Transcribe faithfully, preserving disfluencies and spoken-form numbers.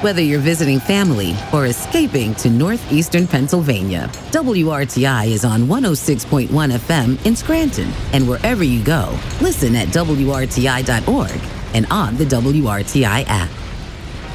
Whether you're visiting family or escaping to northeastern Pennsylvania, W R T I is on one oh six point one F M in Scranton. And wherever you go, listen at W R T I dot org and on the W R T I app.